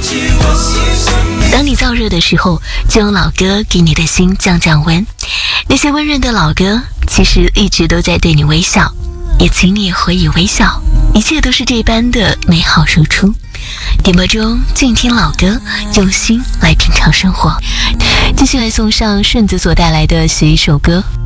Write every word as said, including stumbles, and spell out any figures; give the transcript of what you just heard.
当你燥热的时候，就用老歌给你的心降降温。那些温润的老歌其实一直都在对你微笑，也请你回以微笑，一切都是这般的美好输出。点播中静听老歌，用心来品尝生活。继续来送上顺子所带来的写一首歌，